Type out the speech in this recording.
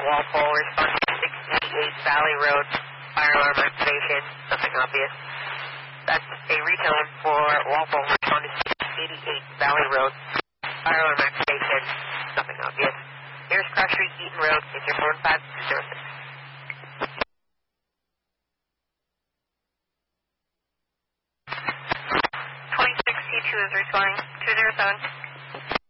Walpole, responding to 688 Valley Road, fire alarm activation, nothing obvious. That's a retail for Walpole, responding to 688 Valley Road, fire alarm activation, nothing obvious. Here's Cross Street, Eaton Road, is your 45206. 26C2 is responding, 207.